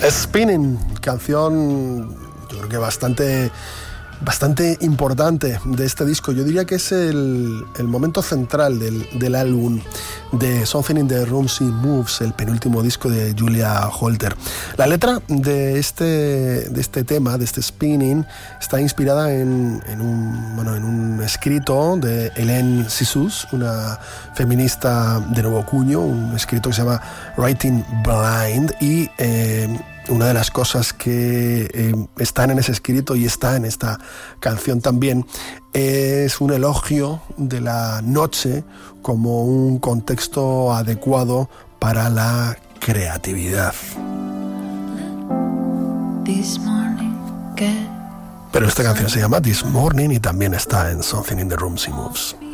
Spinning, canción yo creo que bastante importante de este disco. Yo diría que es el momento central del álbum de Something in the Room She Moves, el penúltimo disco de Julia Holter. La letra de este tema, de este Spinning, está inspirada en un escrito de Hélène Cixous, una feminista de nuevo cuño, un escrito que se llama Writing Blind, y una de las cosas que están en ese escrito y está en esta canción también es un elogio de la noche como un contexto adecuado para la creatividad. Pero esta canción se llama This Morning y también está en Something in the Room She Moves.